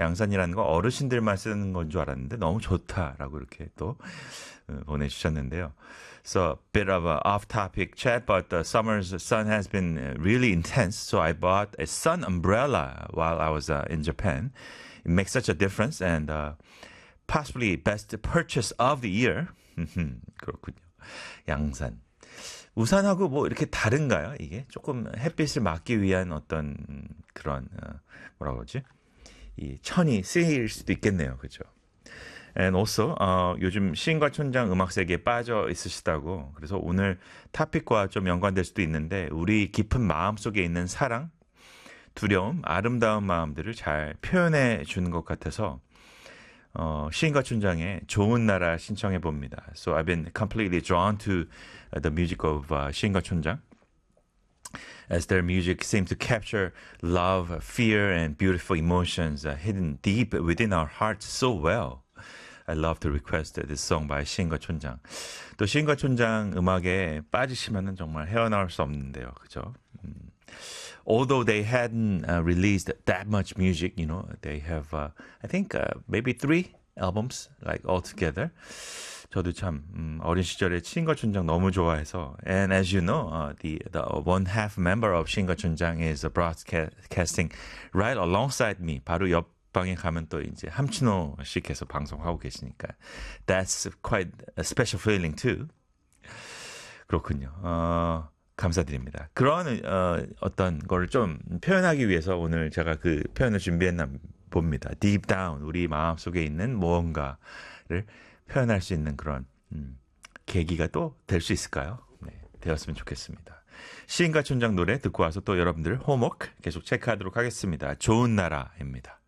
양산이라는 거 어르신들만 쓰는 건 줄 알았는데 너무 좋다라고 이렇게 또 보내주셨는데요. So, a bit of a off-topic chat, but the summer's sun has been really intense, so I bought a sun umbrella while I was in Japan. It makes such a difference, and possibly best purchase of the year. 그렇군요. 양산. 우산하고 뭐 이렇게 다른가요? 이게 조금 햇빛을 막기 위한 어떤 그런 뭐라고 그러지? 이 천이 쓰일 수도 있겠네요. 그렇죠? And also 요즘 시인과 촌장 음악 세계에 빠져 있으시다고. 그래서 오늘 토픽과 좀 연관될 수도 있는데 우리 깊은 마음 속에 있는 사랑, 두려움, 아름다운 마음들을 잘 표현해 주는 것 같아서 시인과 촌장의 좋은 나라 신청해 봅니다. So I've been completely drawn to the music of 시인과 촌장. As their music seems to capture love, fear, and beautiful emotions hidden deep within our hearts so well. I love to request this song by 시인과 촌장. 또 시인과 촌장 음악에 빠지시면은 정말 헤어나올 수 없는데요. 그죠? Although they hadn't released that much music, you know, they have, I think, maybe 3 albums, like, all together. 저도 참, 어린 시절에 시인과 촌장 너무 좋아해서. And as you know, the one half member of 시인과 촌장 is broadcasting right alongside me. 바로 옆방에 가면 또 이제 함춘호 씨께서 방송하고 계시니까. That's quite a special feeling too. 그렇군요. 감사드립니다. 그런 어떤 거를 좀 표현하기 위해서 오늘 제가 그 표현을 준비했나 봅니다. Deep down, 우리 마음속에 있는 무언가를 표현할 수 있는 그런 계기가 또 될 수 있을까요? 네, 되었으면 좋겠습니다. 시인과 촌장 노래 듣고 와서 또 여러분들 홈워크 계속 체크하도록 하겠습니다. 좋은 나라입니다.